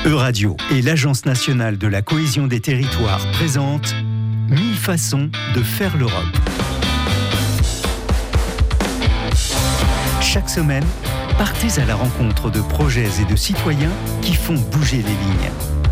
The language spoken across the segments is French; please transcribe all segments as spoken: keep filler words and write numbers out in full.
Euradio et l'Agence nationale de la cohésion des territoires présentent mille façons de faire l'Europe. Chaque semaine, partez à la rencontre de projets et de citoyens qui font bouger les lignes.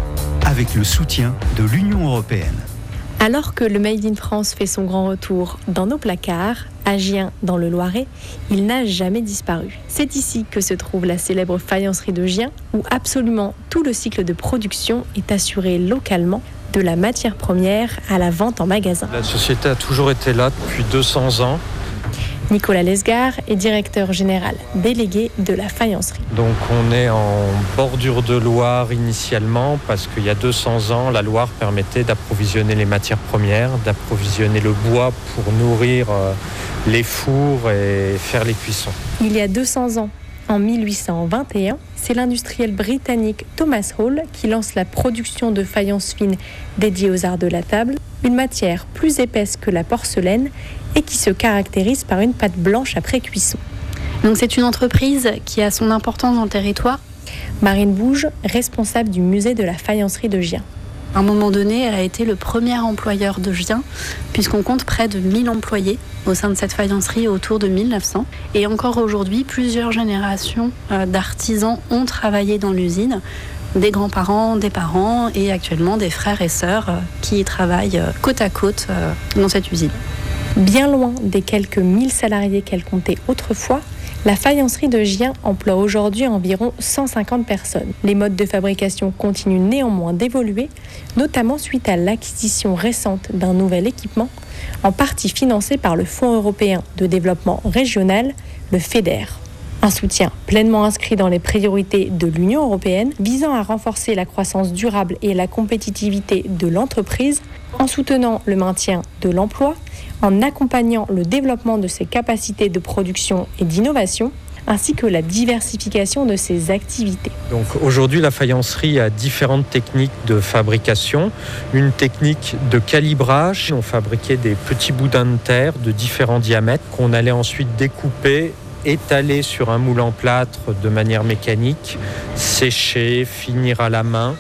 Avec le soutien de l'Union européenne. Alors que le Made in France fait son grand retour dans nos placards, à Gien, dans le Loiret, il n'a jamais disparu. C'est ici que se trouve la célèbre faïencerie de Gien, où absolument tout le cycle de production est assuré localement, de la matière première à la vente en magasin. La société a toujours été là depuis deux cents ans. Nicolas Lesgard est directeur général délégué de la faïencerie. Donc on est en bordure de Loire initialement parce qu'il y a deux cents ans, la Loire permettait d'approvisionner les matières premières, d'approvisionner le bois pour nourrir les fours et faire les cuissons. Il y a deux cents ans, en mille huit cent vingt et un, c'est l'industriel britannique Thomas Hall qui lance la production de faïence fine dédiée aux arts de la table, une matière plus épaisse que la porcelaine et qui se caractérise par une pâte blanche après cuisson. Donc c'est une entreprise qui a son importance dans le territoire. Marine Bouge, responsable du musée de la faïencerie de Gien. À un moment donné, elle a été le premier employeur de Gien, puisqu'on compte près de mille employés au sein de cette faïencerie autour de mille neuf cents. Et encore aujourd'hui, plusieurs générations d'artisans ont travaillé dans l'usine, des grands-parents, des parents et actuellement des frères et sœurs qui y travaillent côte à côte dans cette usine. Bien loin des quelques mille salariés qu'elle comptait autrefois, la faïencerie de Gien emploie aujourd'hui environ cent cinquante personnes. Les modes de fabrication continuent néanmoins d'évoluer, notamment suite à l'acquisition récente d'un nouvel équipement, en partie financé par le Fonds européen de développement régional, le FEDER. Un soutien pleinement inscrit dans les priorités de l'Union européenne, visant à renforcer la croissance durable et la compétitivité de l'entreprise, en soutenant le maintien de l'emploi, en accompagnant le développement de ses capacités de production et d'innovation, ainsi que la diversification de ses activités. Donc aujourd'hui, la faïencerie a différentes techniques de fabrication. Une technique de calibrage, on fabriquait des petits boudins de terre de différents diamètres qu'on allait ensuite découper, étaler sur un moule en plâtre de manière mécanique, sécher, finir à la main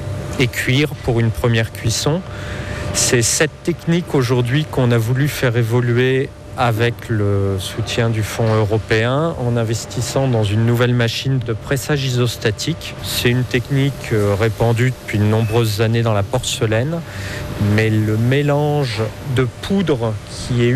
et cuire pour une première cuisson. C'est cette technique aujourd'hui qu'on a voulu faire évoluer avec le soutien du Fonds européen en investissant dans une nouvelle machine de pressage isostatique. C'est une technique répandue depuis de nombreuses années dans la porcelaine, mais le mélange de poudre qui est